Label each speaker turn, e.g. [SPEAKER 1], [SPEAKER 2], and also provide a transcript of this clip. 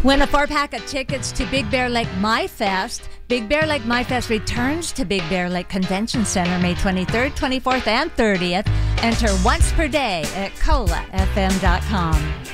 [SPEAKER 1] Win a 4-pack of tickets to Big Bear Lake MyFest. Big Bear Lake MyFest returns to Big Bear Lake Convention Center May 23rd, 24th, and 30th. Enter once per day at colafm.com.